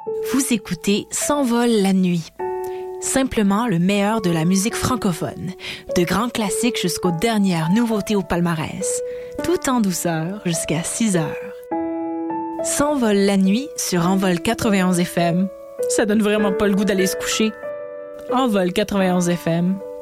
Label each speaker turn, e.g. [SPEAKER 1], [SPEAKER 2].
[SPEAKER 1] Vous écoutez S'envole la nuit. Simplement le meilleur de la musique francophone, de grands classiques jusqu'aux dernières nouveautés au palmarès, tout en douceur jusqu'à 6 heures. S'envole la nuit sur Envol 91 FM. Ça donne vraiment pas le goût d'aller se coucher. Envol 91 FM.